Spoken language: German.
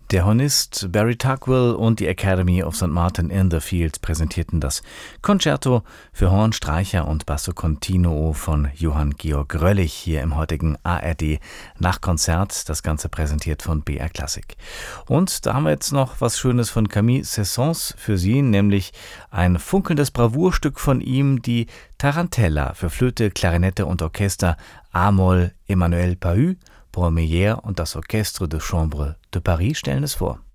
Der Hornist Barry Tugwell und die Academy of St. Martin in the Fields präsentierten das Concerto für Horn, Streicher und Basso Continuo von Johann Georg Gröllich hier im heutigen ARD Nachkonzert. Das Ganze präsentiert von BR Classic. Und da haben wir jetzt noch was Schönes von Camille Saint-Saëns für Sie, nämlich ein funkelndes Bravourstück von ihm, die Tarantella für Flöte, Klarinette und Orchester A-Moll Emmanuel Pahud, Paul Meyer und das Orchestre de Chambre de Paris stellen es vor.